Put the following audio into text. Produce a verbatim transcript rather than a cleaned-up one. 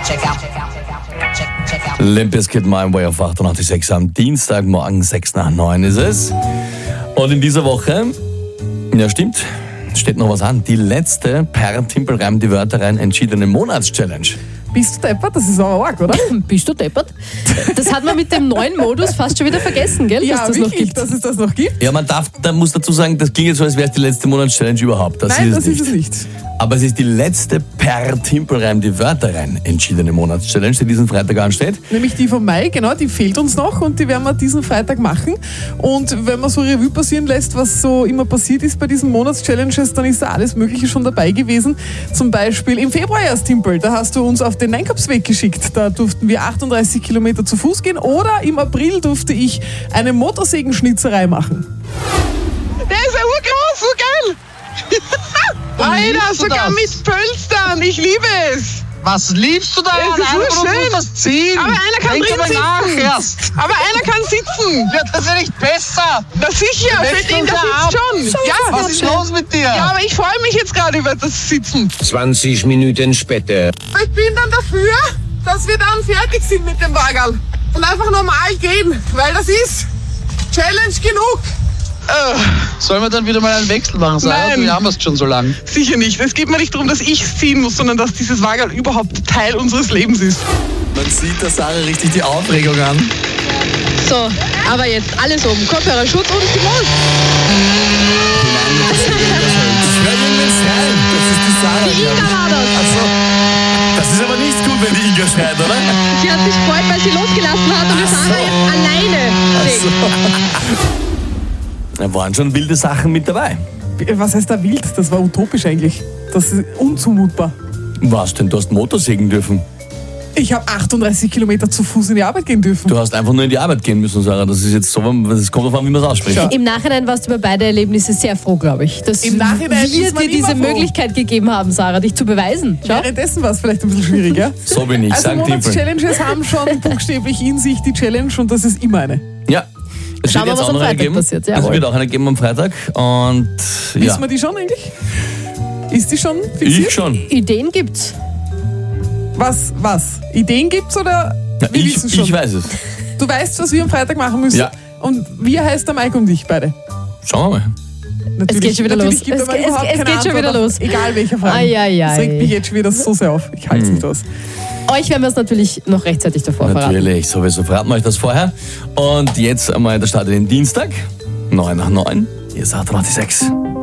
Limp Bizkit, My Way auf achtundachtzig Komma sechs am Dienstagmorgen, sechs nach neun ist es. Und in dieser Woche, ja stimmt, steht noch was an. Die letzte per Timpelreim die Wörter rein entschiedene Monatschallenge. Bist du deppert? Das ist aber arg, oder? Bist du deppert? Das hat man mit dem neuen Modus fast schon wieder vergessen, gell? Ja, dass das wirklich, noch gibt. dass es das noch gibt. Ja, man darf, da muss dazu sagen, das klingt jetzt so, als wäre es die letzte Monatschallenge überhaupt. Das Nein, ist das es nicht. ist es nicht. Aber es ist die letzte per Timpelreim die Wörter rein entschiedene Monatschallenge, die diesen Freitag ansteht. Nämlich die vom Mai, genau, die fehlt uns noch und die werden wir diesen Freitag machen. Und wenn man so Revue passieren lässt, was so immer passiert ist bei diesen Monatschallenges, dann ist da alles Mögliche schon dabei gewesen. Zum Beispiel im Februar erst, Timpel, da hast du uns auf den Einkaufsweg geschickt. Da durften wir achtunddreißig Kilometer zu Fuß gehen. Oder im April durfte ich eine Motorsägenschnitzerei machen. Der ist ja urgroß, so geil! Alter, sogar mit Pölstern, ich liebe es! Was liebst du da? Es ist Einer von uns urschön. muss das ziehen. Aber einer kann Denk drin aber nach sitzen. erst. Aber einer kann sitzen! Wird das ja nicht besser? Na sicher, Wir für wechseln den, der uns ja sitzt schon! Ja, Was ist los mit dir? ja, aber ich freue mich jetzt gerade über das Sitzen. zwanzig Minuten später. Ich bin dann dafür, dass wir dann fertig sind mit dem Wagerl und einfach normal gehen, weil das ist Challenge genug. Sollen wir dann wieder mal einen Wechsel machen, Sarah? Nein. Du jammerst schon so lang. Sicher nicht. Es geht mir nicht darum, dass ich es ziehen muss, sondern dass dieses Wagerl überhaupt Teil unseres Lebens ist. Man sieht der Sarah richtig die Aufregung an. So, aber jetzt alles oben. Kopfhörer, Schutz und die Maus. Hör irgendwas schreien. Das ist die Sarah. Die Inga war das. Also, das ist aber nicht gut, wenn die Inga schreit, oder? Sie hat sich gefreut, weil sie losgelassen hat und wir Sarah jetzt alleine singt. Da waren schon wilde Sachen mit dabei. Was heißt da wild? Das war utopisch eigentlich. Das ist unzumutbar. Was denn? Du hast Motorsägen dürfen. Ich habe achtunddreißig Kilometer zu Fuß in die Arbeit gehen dürfen. Du hast einfach nur in die Arbeit gehen müssen, Sarah. Das ist jetzt so, das kommt drauf an, wie man es ausspricht. Ja. Im Nachhinein warst du über beide Erlebnisse sehr froh, glaube ich. Dass Im Nachhinein wir ist man dir diese immer froh. Möglichkeit gegeben haben, Sarah, dich zu beweisen. Schau. Währenddessen war es vielleicht ein bisschen schwieriger. So bin ich, Also sagen Timpel. Monatschallenges haben schon buchstäblich in sich die Challenge und das ist immer eine. Ja. Es Schauen wird wir, jetzt was auch am noch eine Freitag geben. passiert. Es Jawohl. wird auch eine geben am Freitag. Und ja, Wissen wir die schon eigentlich? Ist die schon fixiert? ich schon. Ideen gibt's. Was, was? Ideen gibt's oder Ja, wir ich, wissen schon? ich weiß es. Du weißt, was wir am Freitag machen müssen? Ja. Und wir heißt der Mike und ich beide. Schauen wir mal. Natürlich, geht schon wieder natürlich los. Gibt Es aber geht- überhaupt es- es keine geht schon Antwort wieder auf los. Egal welche Frage. Ai, ai, ai. Das regt mich jetzt schon wieder so sehr auf. Ich halte es Hm. nicht aus. Euch werden wir es natürlich noch rechtzeitig davor verraten. Natürlich, sowieso verraten wir euch das vorher. Und jetzt einmal der Start in den Dienstag. neun nach neun. Hier ist achtundachtzig Komma sechs.